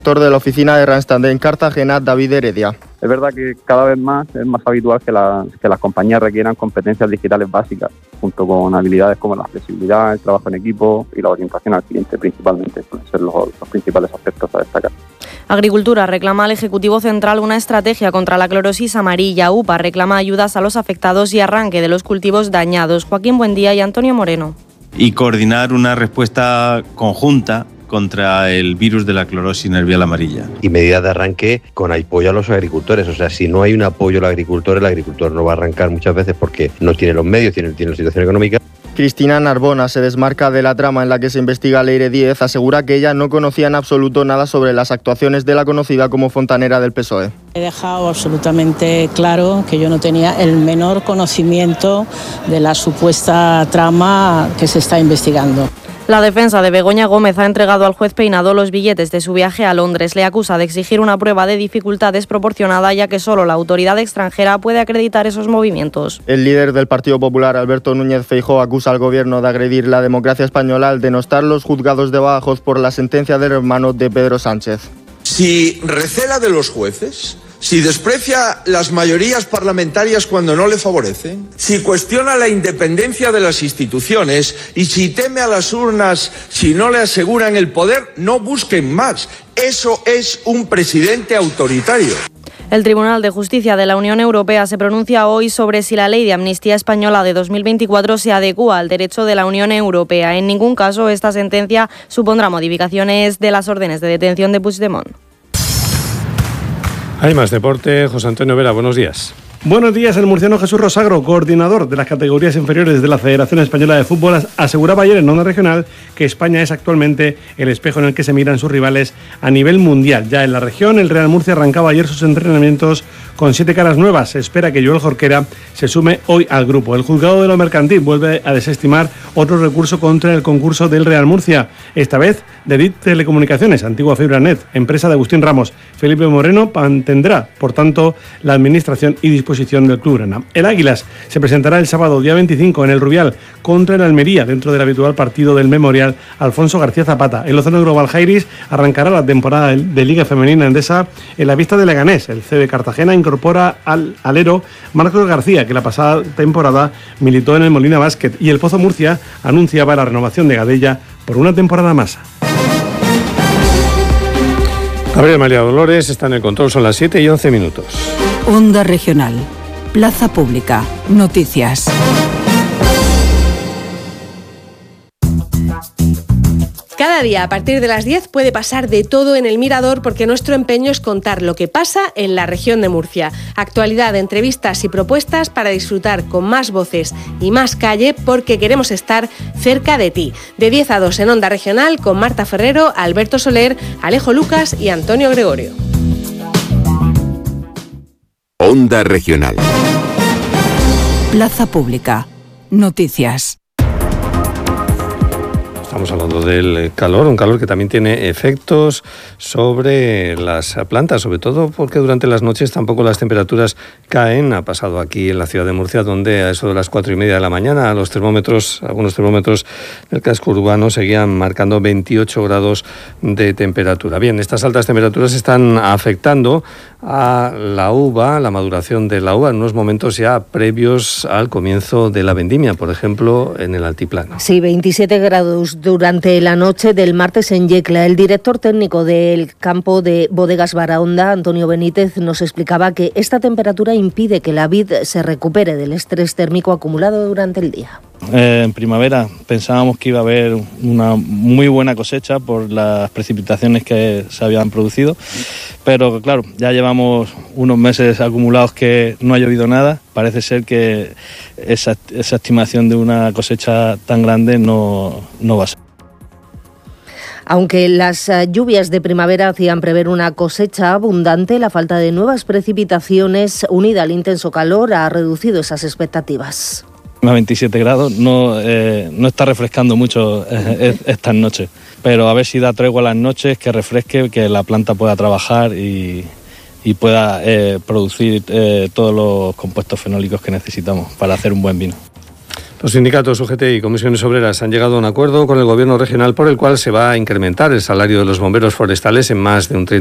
de la oficina de Randstad en Cartagena, David Heredia. Es verdad que cada vez más es más habitual que las compañías requieran competencias digitales básicas, junto con habilidades como la flexibilidad, el trabajo en equipo y la orientación al cliente principalmente. Suelen ser los principales aspectos a destacar. Agricultura reclama al Ejecutivo Central una estrategia contra la clorosis amarilla. UPA reclama ayudas a los afectados y arranque de los cultivos dañados. Joaquín Buendía y Antonio Moreno. Y coordinar una respuesta conjunta contra el virus de la clorosis nervial amarilla. Y medidas de arranque con apoyo a los agricultores. O sea, si no hay un apoyo al agricultor, el agricultor no va a arrancar muchas veces porque no tiene los medios, tiene la situación económica. Cristina Narbona se desmarca de la trama en la que se investiga Leire Díez, asegura que ella no conocía en absoluto nada sobre las actuaciones de la conocida como fontanera del PSOE. He dejado absolutamente claro que yo no tenía el menor conocimiento de la supuesta trama que se está investigando. La defensa de Begoña Gómez ha entregado al juez Peinado los billetes de su viaje a Londres. Le acusa de exigir una prueba de dificultad desproporcionada, ya que solo la autoridad extranjera puede acreditar esos movimientos. El líder del Partido Popular, Alberto Núñez Feijóo, acusa al gobierno de agredir la democracia española al denostar los juzgados de Badajoz por la sentencia del hermano de Pedro Sánchez. Si recela de los jueces, si desprecia las mayorías parlamentarias cuando no le favorecen, si cuestiona la independencia de las instituciones y si teme a las urnas si no le aseguran el poder, no busquen más. Eso es un presidente autoritario. El Tribunal de Justicia de la Unión Europea se pronuncia hoy sobre si la ley de amnistía española de 2024 se adecúa al derecho de la Unión Europea. En ningún caso esta sentencia supondrá modificaciones de las órdenes de detención de Puigdemont. Hay más deporte. José Antonio Vera, buenos días. Buenos días. El murciano Jesús Rosagro, coordinador de las categorías inferiores de la Federación Española de Fútbol, aseguraba ayer en Onda Regional que España es actualmente el espejo en el que se miran sus rivales a nivel mundial. Ya en la región, el Real Murcia arrancaba ayer sus entrenamientos con 7 caras nuevas. Se espera que Joel Jorquera se sume hoy al grupo. El juzgado de lo mercantil vuelve a desestimar otro recurso contra el concurso del Real Murcia, esta vez de DIT Telecomunicaciones, antigua FibraNet, empresa de Agustín Ramos. Felipe Moreno mantendrá, por tanto, la administración y disposición del Club Grana. El Águilas se presentará el sábado, día 25, en el Rubial, contra el Almería, dentro del habitual partido del Memorial Alfonso García Zapata. El Lozano Global Jairis arrancará la temporada de Liga Femenina Endesa en la vista de Leganés. El CB Cartagena incorpora al alero Marcos García, que la pasada temporada militó en el Molina Basket, y el Pozo Murcia anunciaba la renovación de Gadella por una temporada más. Gabriel María Dolores está en el control, son las 7:11. Onda Regional, Plaza Pública, Noticias. Cada día a partir de las 10 puede pasar de todo en El Mirador, porque nuestro empeño es contar lo que pasa en la región de Murcia. Actualidad, entrevistas y propuestas para disfrutar con más voces y más calle, porque queremos estar cerca de ti. De 10 a 2 en Onda Regional con Marta Ferrero, Alberto Soler, Alejo Lucas y Antonio Gregorio. Onda Regional. Plaza Pública, Noticias. Estamos hablando del calor, un calor que también tiene efectos sobre las plantas, sobre todo porque durante las noches tampoco las temperaturas caen. Ha pasado aquí en la ciudad de Murcia, donde a eso de las 4:30 de la mañana, algunos termómetros del casco urbano seguían marcando 28 grados de temperatura. Bien, estas altas temperaturas están afectando a la uva, la maduración de la uva, en unos momentos ya previos al comienzo de la vendimia, por ejemplo, en el altiplano. Sí, 27 grados durante la noche del martes en Yecla. El director técnico del campo de Bodegas Barahonda, Antonio Benítez, nos explicaba que esta temperatura impide que la vid se recupere del estrés térmico acumulado durante el día. En primavera pensábamos que iba a haber una muy buena cosecha por las precipitaciones que se habían producido, pero claro, ya llevamos unos meses acumulados que no ha llovido nada. Parece ser que esa estimación de una cosecha tan grande no va a ser. Aunque las lluvias de primavera hacían prever una cosecha abundante, la falta de nuevas precipitaciones, unida al intenso calor, ha reducido esas expectativas. A 27 grados no está refrescando mucho estas noches, pero a ver si da tregua a las noches, que refresque, que la planta pueda trabajar y pueda producir todos los compuestos fenólicos que necesitamos para hacer un buen vino. Los sindicatos UGT y comisiones obreras han llegado a un acuerdo con el Gobierno regional por el cual se va a incrementar el salario de los bomberos forestales en más de un 30%.